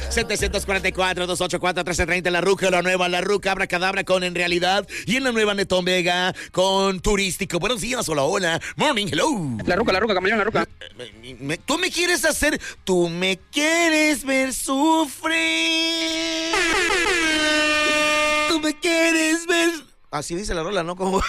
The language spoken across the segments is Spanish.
744-284-1330. La Ruca, la nueva, la Ruca, Abracadabra con En Realidad. Y en la nueva Netón Vega con Turístico. Buenos días, hola, hola. Morning, hello. La Ruca, camaleón, la Ruca. Tú me quieres hacer, tú me quieres ver sufrir. Tú me quieres ver. Así dice la rola, ¿no? Como...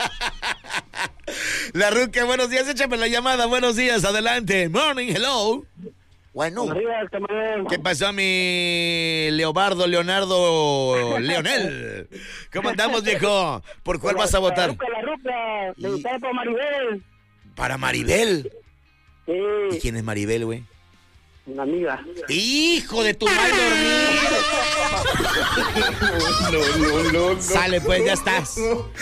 La Ruca, buenos días, échame la llamada, buenos días, adelante. Morning, hello. Bueno, ¿qué pasó, mi Leonardo, Leonel? ¿Cómo andamos, viejo? ¿Por cuál vas a votar? La Ruca, me gustaba para Maribel. ¿Para Maribel? Sí. ¿Y quién es Maribel, güey? Una amiga. ¡Hijo de tu mal dormido! No. Sale, pues, ya estás.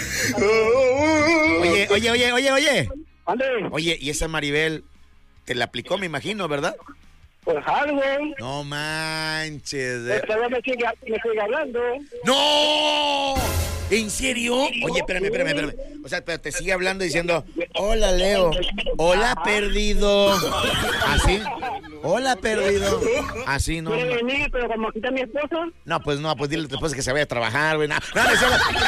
Oye. ¿Dónde? Oye, y esa Maribel te la aplicó, me imagino, ¿verdad? Pues algo. No manches. Todavía me sigue hablando. ¡No! ¿En serio? Oye, espérame. O sea, pero te sigue hablando diciendo, hola, Leo. Hola, perdido. ¿Así? Hola, perdido. Así, ¿no? ¿Quiere venir, pero como aquí está mi esposo? No, pues dile a tu esposa que se vaya a trabajar, güey. No, No, ya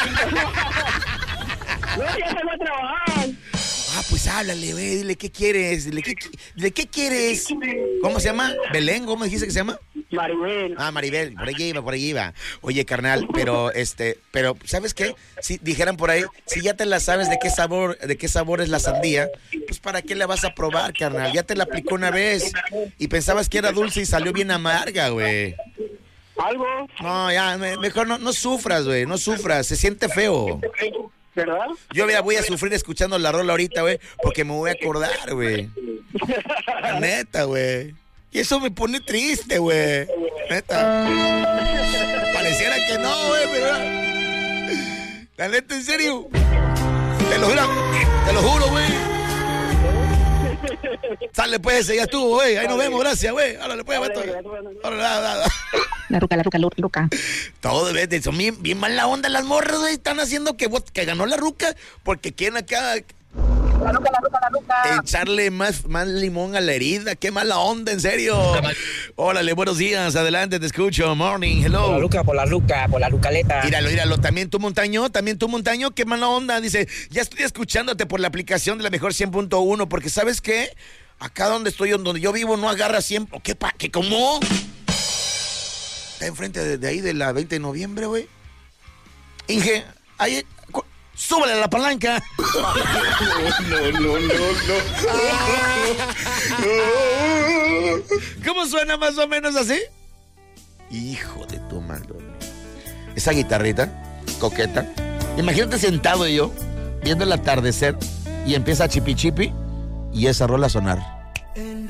se va a trabajar. Ah, pues háblale, güey, dile qué quieres, dile qué quieres. ¿Cómo se llama? ¿Belén? ¿Cómo dijiste que se llama? Maribel. Ah, Maribel, por allí iba. Oye, carnal, pero ¿sabes qué? Si dijeran por ahí, si ya te la sabes de qué sabor es la sandía, pues ¿para qué la vas a probar, carnal? Ya te la aplicó una vez y pensabas que era dulce y salió bien amarga, güey. ¿Algo? No, ya, mejor no sufras, güey, no sufras, se siente feo. ¿Verdad? Yo voy a sufrir escuchando la rola ahorita, güey, porque me voy a acordar, güey. La neta, güey. Y eso me pone triste, güey. Neta. Pareciera que no, güey, pero... La neta, en serio. Te lo juro, güey. Sale, pues, ya estuvo, güey. Ahí nos vemos, gracias, güey. Órale, pues, vato. Órale. La Ruca. Todo, son bien mala onda las morras, güey. Están haciendo que ganó la Ruca porque quieren acá... La Ruca. Echarle más limón a la herida. Qué mala onda, en serio. Órale, buenos días, adelante, te escucho. Morning, hello. Por la Rucaleta. Míralo, también tu montaño, qué mala onda. Dice, ya estoy escuchándote por la aplicación de la mejor 100.1, porque ¿sabes qué? Acá donde yo vivo no agarra 100. ¿Qué cómo? Está enfrente de ahí de la 20 de noviembre, güey. Inge, ahí... ¡Súbale a la palanca! No. ¿Cómo suena más o menos así? Hijo de tu mal dormido. Esa guitarrita, coqueta. Imagínate sentado yo, viendo el atardecer, y empieza chipi chipi, y esa rola a sonar.